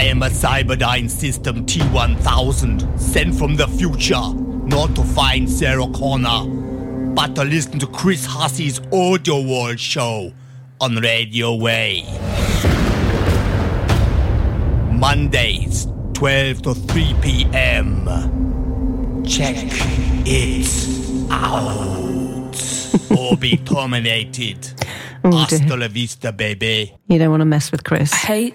I am a Cyberdyne System T-1000, sent from the future, not to find Sarah Connor, but to listen to Chris Hussey's Audio World show on Radio Way. Mondays, 12 to 3 p.m. Check it out. Or be terminated. Hasta la vista, baby. You don't want to mess with Chris. I hate